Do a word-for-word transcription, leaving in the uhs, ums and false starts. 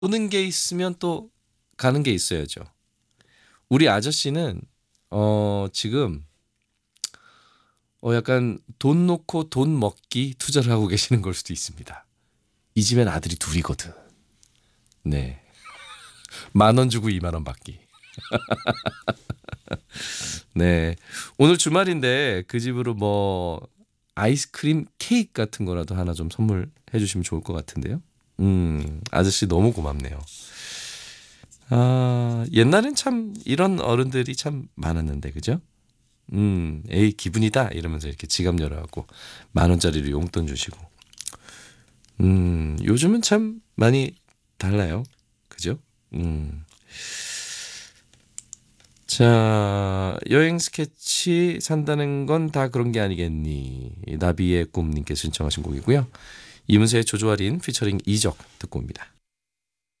오는 게 있으면 또 가는 게 있어야죠. 우리 아저씨는 어 지금 어 약간 돈 놓고 돈 먹기 투자를 하고 계시는 걸 수도 있습니다. 이 집엔 아들이 둘이거든. 네. 만 원 주고 이만 원 받기. 네. 오늘 주말인데 그 집으로 뭐 아이스크림 케이크 같은 거라도 하나 좀 선물해 주시면 좋을 것 같은데요. 음, 아저씨 너무 고맙네요. 아, 옛날엔 참 이런 어른들이 참 많았는데, 그죠? 음, 에이, 기분이다. 이러면서 이렇게 지갑 열어갖고 만 원짜리로 용돈 주시고. 음, 요즘은 참 많이 달라요. 그죠? 음. 자, 여행 스케치 산다는 건 다 그런 게 아니겠니? 나비의 꿈님께 신청하신 곡이고요. 이문세의 조조아린 피처링 이적 듣고 옵니다.